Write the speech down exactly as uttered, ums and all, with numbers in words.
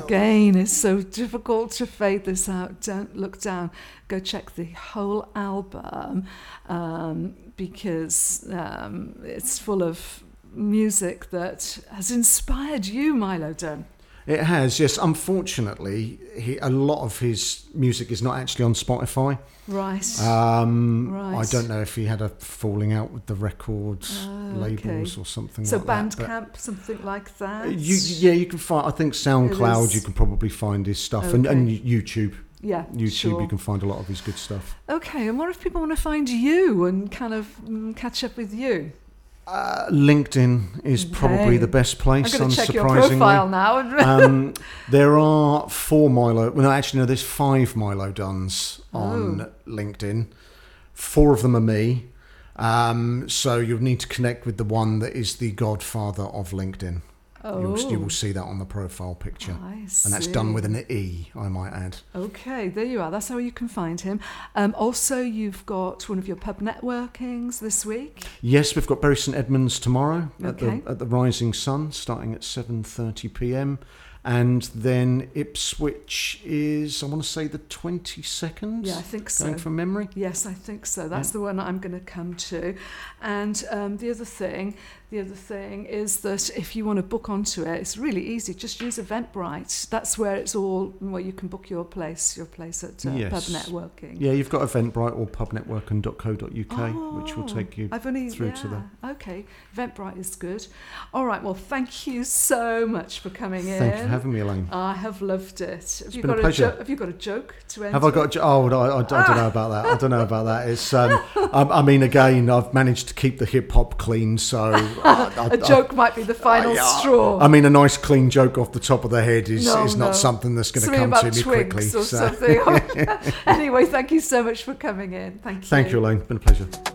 again, it's so difficult to fade this out. Don't look down. Go check the whole album um, because um, it's full of music that has inspired you, Milo Dunn. It has, yes. Unfortunately, he, a lot of his music is not actually on Spotify. Right. Um, right. I don't know if he had a falling out with the record Oh, labels okay. or something So like that. Bandcamp, something like that? You, yeah, you can find, I think SoundCloud, is. you can probably find his stuff. Okay. And, and YouTube. Yeah, YouTube, sure. you can find a lot of his good stuff. Okay, and what if people want to find you and kind of mm, catch up with you? Uh, LinkedIn is probably Okay. the best place, I'm going to check your unsurprisingly. profile now. um, there are four Milo, well no, actually no, there's five Milo Dunns on Oh. LinkedIn. Four of them are me. Um, so you'll need to connect with the one that is the godfather of LinkedIn. Oh. You'll, you will see that on the profile picture. I And that's see. done with an E, I might add. Okay, there you are. That's how you can find him. Um, also, you've got one of your pub networkings this week. Yes, we've got Bury St Edmunds tomorrow at, Okay. the, at the Rising Sun, starting at seven thirty p.m. And then Ipswich is, I want to say, the twenty-second? Yeah, I think so. Going from memory? Yes, I think so. That's Yeah. the one I'm going to come to. And um, the other thing, the other thing is that if you want to book onto it, it's really easy. Just use Eventbrite. That's where it's all, where you can book your place, your place at uh, Yes. Pub Networking. Yeah, you've got Eventbrite or pub networking dot co dot uk, which will Oh, take you I've only, through yeah, to the... Okay, Eventbrite is good. All right, well, thank you so much for coming in. Thank you for having me, Elaine. I have loved it. Have you been a got pleasure. jo- have you got a joke to end? Have I got? A, jo- oh, I, I, I don't know about that. I don't know about that. It's. Um, I, I mean, again, I've managed to keep the hip hop clean, so I, I, a joke might be the final I- straw. I mean, a nice clean joke off the top of the head is, No, is not no. something that's going to Something come about to me twigs quickly. or so. something. Anyway, thank you so much for coming in. Thank you. Thank you, Elaine. It's been a pleasure.